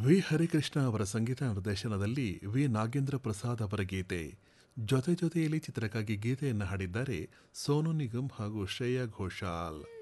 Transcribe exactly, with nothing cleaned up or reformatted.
V Harikrishna ಅವರ ಸಂಗೀತ ನಿರ್ದೇಶನದಲ್ಲಿ V Nagendra Prasad ಅವರ ಗೀತೆ. ಜೊತೆ ಜೊತೆಯಲ್ಲಿ ಚಿತ್ರಕ್ಕಾಗಿ ಗೀತೆಯನ್ನು ಹಾಡಿದ್ದಾರೆ ಸೋನು ನಿಗಮ್ ಹಾಗೂ ಶ್ರೇಯಾ ಘೋಷಾಲ್.